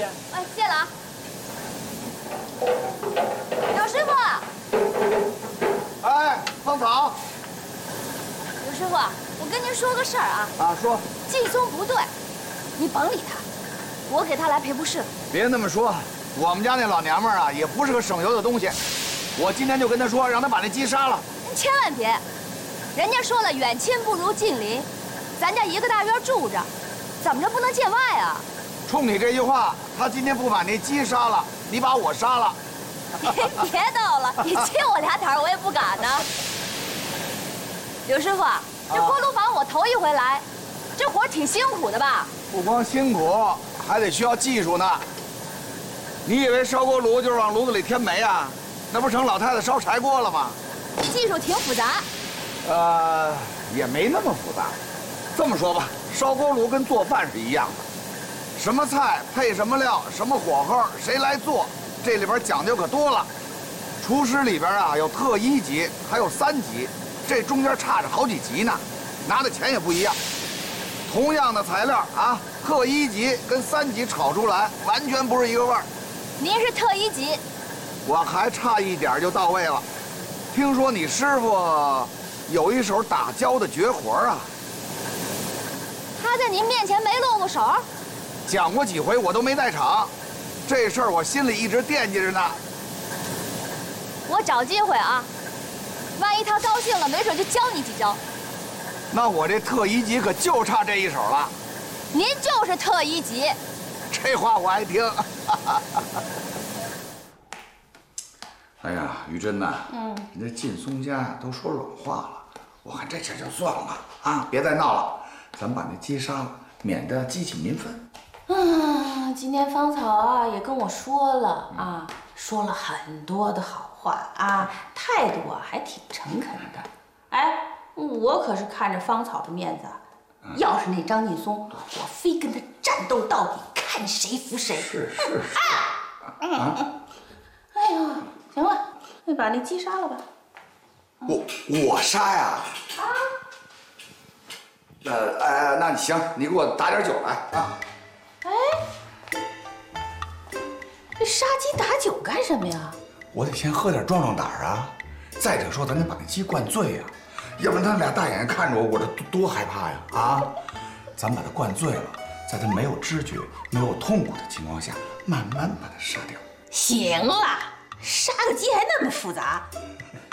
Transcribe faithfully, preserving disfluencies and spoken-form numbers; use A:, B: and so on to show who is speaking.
A: 哎，谢了啊。刘师傅。
B: 哎，芳草。
A: 刘师傅，我跟您说个事儿啊。
B: 啊，说。
A: 劲松不对，你甭理他，我给他来赔不是。
B: 别那么说，我们家那老娘们儿啊，也不是个省油的东西。我今天就跟他说，让他把那鸡杀了。
A: 您千万别，人家说了，远亲不如近邻，咱家一个大院住着，怎么着不能见外啊？
B: 冲你这句话，他今天不把那鸡杀了，你把我杀了。
A: 您别逗了，你亲我俩点儿，我也不敢呢。刘师傅，这锅炉房我头一回来，这活儿挺辛苦的吧？
B: 不光辛苦，还得需要技术呢。你以为烧锅炉就是往炉子里添煤啊？那不成老太太烧柴锅了吗？
A: 技术挺复杂。
B: 呃，也没那么复杂。这么说吧，烧锅炉跟做饭是一样的。什么菜配什么料，什么火候，谁来做，这里边讲究可多了。厨师里边啊有特一级，还有三级，这中间差着好几级呢，拿的钱也不一样。同样的材料啊，特一级跟三级炒出来完全不是一个味儿。
A: 您是特一级，
B: 我还差一点就到位了。听说你师傅有一手打胶的绝活啊？
A: 他在您面前没露过手？
B: 讲过几回，我都没在场。这事儿我心里一直惦记着呢。
A: 我找机会啊，万一他高兴了，没准就教你几招。
B: 那我这特一级可就差这一手了。
A: 您就是特一级。
B: 这话我爱听。哎呀，于真呐，嗯，你这劲松家都说软话了，我看这事就算了啊，别再闹了，咱把那鸡杀了，免得激起民愤。
C: 啊，今天芳草啊也跟我说了啊，说了很多的好话啊，态度啊还挺诚恳的。哎，我可是看着芳草的面子啊，要是那张劲松，我非跟他战斗到底，看谁服谁。
B: 是是是。
C: 啊！啊哎呀，行了，那把那鸡杀了吧。
B: 我我杀呀？啊。呃哎，那你行，你给我打点酒来啊。
C: 哎，这杀鸡打酒干什么呀？
B: 我得先喝点壮壮胆儿啊！再者说，咱得把那鸡灌醉呀，要不然他俩大眼睛看着我，我这多多害怕呀！啊，咱把他灌醉了，在他没有知觉、没有痛苦的情况下，慢慢把他杀掉。
C: 行了，杀个鸡还那么复杂？